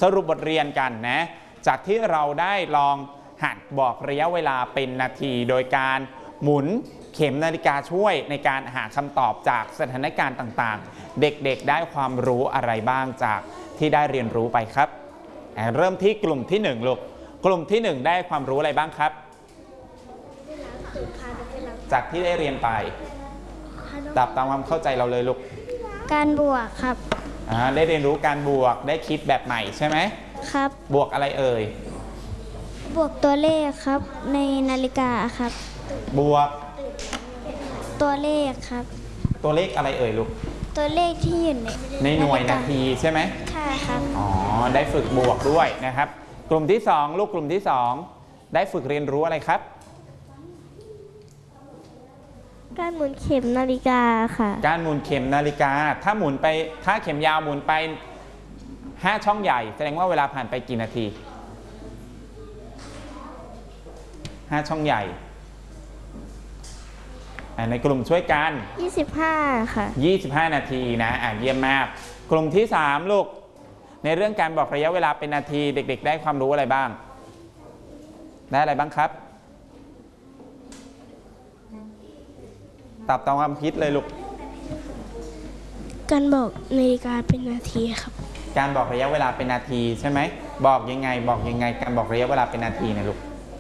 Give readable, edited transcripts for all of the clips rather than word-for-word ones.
สรุปบทเรียนกันนะจากที่เราได้ลองหัดบอกระยะเวลาเป็นนาทีโดยการหมุนเข็มนาฬิกาช่วยในการหาคำตอบจากสถานการณ์ต่างๆเด็กๆได้ความรู้อะไรบ้างจากที่ได้เรียนรู้ไปครับเริ่มที่กลุ่มที่1ลูกกลุ่มที่1ได้ความรู้อะไรบ้างครับจากที่ได้เรียนไปตามความเข้าใจเราเลยลูกการบวกครับได้เรียนรู้การบวกได้คิดแบบใหม่ใช่ไหมครับบวกอะไรเอ่ยบวกตัวเลขครับในนาฬิกาครับบวกตัวเลขครับตัวเลขอะไรเอ่ยลูกตัวเลขที่อยู่ในหน่วยนาทีใช่ไหมใช่ครับได้ฝึกบวกด้วยนะครับกลุ่มที่2ลูกกลุ่มที่2ได้ฝึกเรียนรู้อะไรครับการหมุนเข็มนาฬิกาค่ะการหมุนเข็มนาฬิกาถ้าเข็มยาวหมุนไป5ช่องใหญ่แสดงว่าเวลาผ่านไปกี่นาที5ช่องใหญ่ในกลุ่มช่วยกัน 25ค่ะ 25นาทีนะเยี่ยมมากกลุ่มที่3ลูกในเรื่องการบอกระยะเวลาเป็นนาทีเด็กๆได้ความรู้อะไรบ้างได้อะไรบ้างครับตอบตามความคิดเลยลูกการบอกนาฬิกาเป็นนาทีครับการบอกระยะเวลาเป็นนาทีใช่ไหมบอกยังไงการบอกระยะเวลาเป็นนาทีนะลูก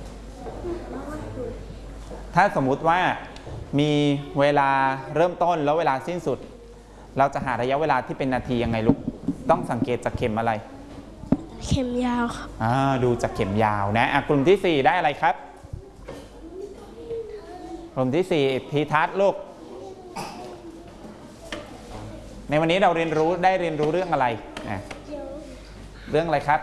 ถ้าสมมุติว่ามีเวลาเริ่มต้นแล้วเวลาสิ้นสุดเราจะหาระยะเวลาที่เป็นนาทียังไงลูกต้องสังเกตจากเข็มอะไรเข็มยาวครับดูจากเข็มยาวนะกลุ่มที่4ได้อะไรครับกลุ่มที่4ทีทัศน์ลูกในวันนี้เราได้เรียนรู้เรื่องอะไรเรื่องอะไรครับ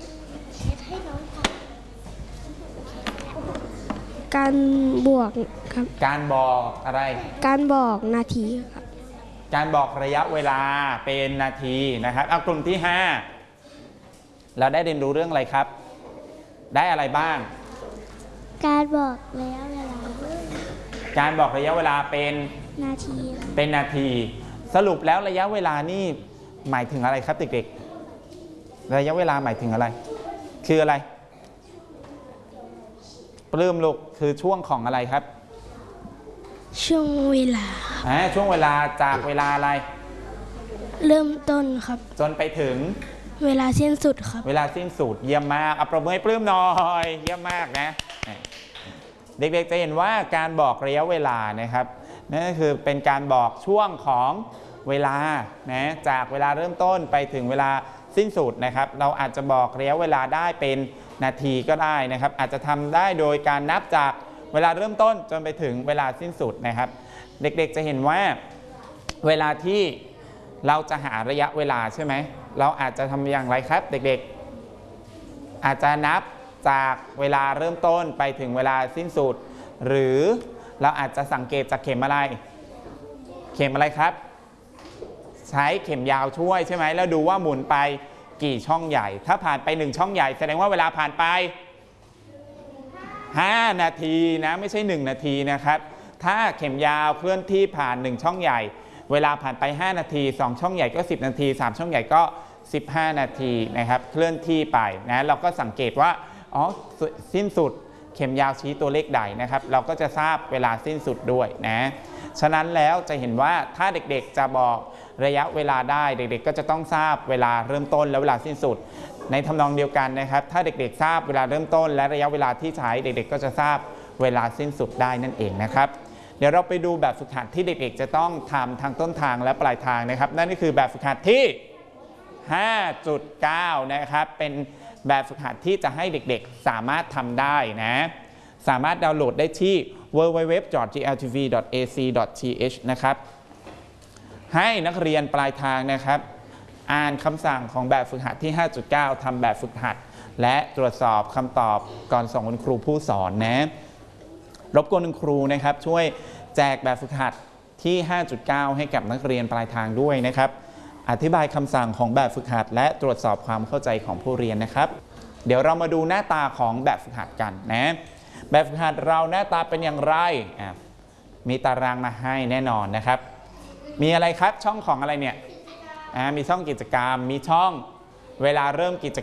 การบวกครับการบอกอะไรการบอกนาทีครับการบอกระยะเวลาเป็นนาทีนะครับกลุ่มที่5เราได้เรียนรู้เรื่องอะไรครับได้อะไรบ้างการบอกระยะเวลาการบอกระยะเวลาเป็นนาทีสรุปแล้วระยะเวลานี่หมายถึงอะไรครับเด็กๆระยะเวลาหมายถึงอะไรคืออะไรปลื้มลูกคือช่วงของอะไรครับช่วงเวลาช่วงเวลาจากเวลาอะไรเริ่มต้นครับจนไปถึงเวลาสิ้นสุดครับเวลาสิ้นสุดเยี่ยมมากปรบมือให้ปลื้มหน่อยเยี่ยมมากนะเด็กๆจะเห็นว่าการบอกระยะเวลานะครับนั่นก็คือเป็นการบอกช่วงของเวลานะจากเวลาเริ่มต้นไปถึงเวลาสิ้นสุดนะครับเราอาจจะบอกระยะเวลาได้เป็นนาทีก็ได้นะครับอาจจะทำได้โดยการนับจากเวลาเริ่มต้นจนไปถึงเวลาสิ้นสุดนะครับเด็กๆจะเห็นว่าเวลาที่เราจะหาระยะเวลาใช่ไหมเราอาจจะทำอย่างไรครับเด็กๆอาจจะนับจากเวลาเริ่มต้นไปถึงเวลาสิ้นสุดหรือเราอาจจะสังเกตจากเข็มอะไรครับใช้เข็มยาวช่วยใช่ไหมแล้วดูว่าหมุนไปกี่ช่องใหญ่ถ้าผ่านไป1ช่องใหญ่แสดงว่าเวลาผ่านไป5นาทีนะไม่ใช่1นาทีนะครับถ้าเข็มยาวเคลื่อนที่ผ่าน1ช่องใหญ่เวลาผ่านไป5นาที2ช่องใหญ่ก็10นาที3ช่องใหญ่ก็15นาทีนะครับเคลื่อนที่ไปนะเราก็สังเกตว่าสิ้นสุดเข็มยาวชี้ตัวเลขใดนะครับเราก็จะทราบเวลาสิ้นสุดด้วยนะฉะนั้นแล้วจะเห็นว่าถ้าเด็กๆจะบอกระยะเวลาได้เด็กๆก็จะต้องทราบเวลาเริ่มต้นและเวลาสิ้นสุดในทำนองเดียวกันนะครับถ้าเด็กๆทราบเวลาเริ่มต้นและระยะเวลาที่ใช้เด็กๆก็จะทราบเวลาสิ้นสุดได้นั่นเองนะครับเดี๋ยวเราไปดูแบบฝึกหัดที่เด็กๆจะต้องทำทางต้นทางและปลายทางนะครับนั่นก็คือแบบฝึกหัดที่ 5.9 นะครับเป็นแบบฝึกหัดที่จะให้เด็กๆสามารถทำได้นะสามารถดาวน์โหลดได้ที่ www.gltv.ac.th นะครับให้นักเรียนปลายทางนะครับอ่านคำสั่งของแบบฝึกหัดที่ 5.9 ทำแบบฝึกหัดและตรวจสอบคำตอบก่อนส่งคุณครูผู้สอนนะรบกวนคุณครูนะครับช่วยแจกแบบฝึกหัดที่ 5.9 ให้กับนักเรียนปลายทางด้วยนะครับอธิบายคำสั่งของแบบฝึกหัดและตรวจสอบความเข้าใจของผู้เรียนนะครับเดี๋ยวเรามาดูหน้าตาของแบบฝึกหัดกันนะแบบฝึกหัดเราหน้าตาเป็นอย่างไรมีตารางมาให้แน่นอนนะครับมีอะไรครับช่องของอะไรเนี่ยมีช่องกิจกรรมมีช่องเวลาเริ่มกิจ